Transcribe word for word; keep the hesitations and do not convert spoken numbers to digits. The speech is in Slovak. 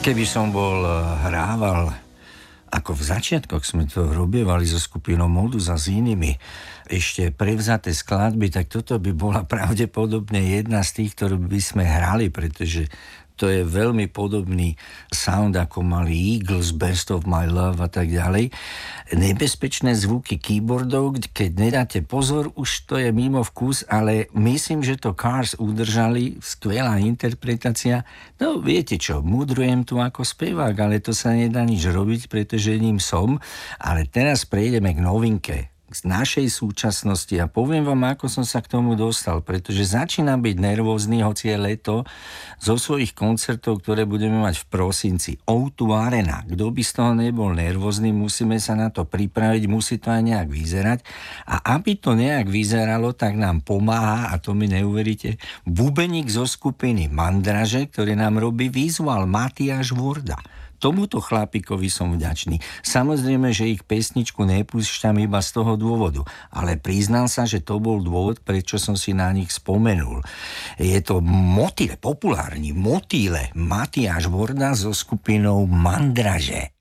Keby som bol hrával, ako v začiatkoch sme to robievali so skupinou Modus a s inými, ešte prevzaté skladby, tak toto by bola pravdepodobne jedna z tých, ktorú by sme hrali, pretože to je veľmi podobný sound, ako mali Eagles, Best of My Love a tak ďalej. Nebezpečné zvuky keyboardov, keď nedáte pozor, už to je mimo vkus, ale myslím, že to Cars udržali, skvelá interpretácia. No viete čo, mudrujem tu ako spevák, ale to sa nedá nič robiť, pretože ním som. Ale teraz prejdeme k novinke z našej súčasnosti a poviem vám, ako som sa k tomu dostal, pretože začínam byť nervózny, hoci je leto, zo svojich koncertov, ktoré budeme mať v prosinci. ó dva Arena. Kto by z toho nebol nervózny, musíme sa na to pripraviť, musí to aj nejak vyzerať. A aby to nejak vyzeralo, tak nám pomáha, a to mi neuveríte, bubeník zo skupiny Mandraže, ktorý nám robí vizuál, Matiáš Vorda. Tomuto chlapíkovi som vďačný. Samozrejme, že ich pesničku nepúšťam iba z toho dôvodu, ale priznal sa, že to bol dôvod, prečo som si na nich spomenul. Je to motýle, populárny motýle Matiáš Vorda so skupinou Mandraže.